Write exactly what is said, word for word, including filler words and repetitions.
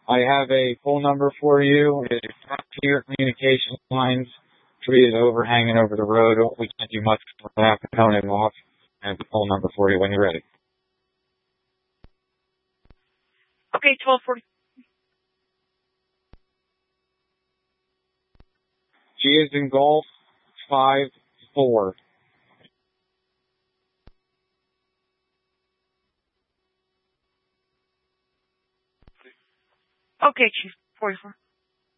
I have a phone number for you. It's Frontier Communication Lines. Tree is overhanging over the road. We can't do much for that. Coming off. And the phone number for you when you're ready. Okay, twelve forty. G is in golf, five, four. Okay, Chief, forty-four.